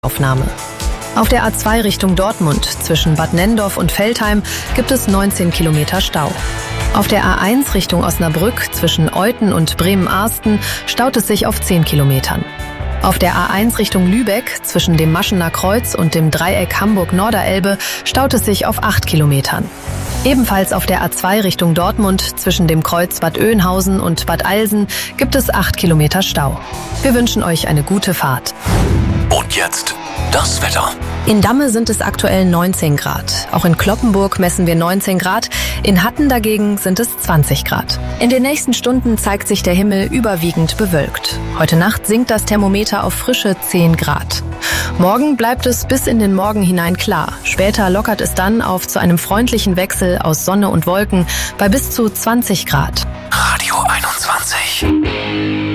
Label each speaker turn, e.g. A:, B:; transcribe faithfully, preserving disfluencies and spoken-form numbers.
A: Aufnahme. Auf der A zwei Richtung Dortmund zwischen Bad Nenndorf und Veltheim gibt es neunzehn Kilometer Stau. Auf der A eins Richtung Osnabrück zwischen Euthen und Bremen-Arsten staut es sich auf zehn Kilometern. Auf der A eins Richtung Lübeck zwischen dem Maschener Kreuz und dem Dreieck Hamburg-Norderelbe staut es sich auf acht Kilometern. Ebenfalls auf der A zwei Richtung Dortmund zwischen dem Kreuz Bad Oeynhausen und Bad Eilsen gibt es acht Kilometer Stau. Wir wünschen euch eine gute Fahrt.
B: Und jetzt das Wetter.
A: In Damme sind es aktuell neunzehn Grad. Auch in Cloppenburg messen wir neunzehn Grad. In Hatten dagegen sind es zwanzig Grad. In den nächsten Stunden zeigt sich der Himmel überwiegend bewölkt. Heute Nacht sinkt das Thermometer auf frische zehn Grad. Morgen bleibt es bis in den Morgen hinein klar. Später lockert es dann auf zu einem freundlichen Wechsel aus Sonne und Wolken bei bis zu zwanzig Grad.
B: Radio einundzwanzig.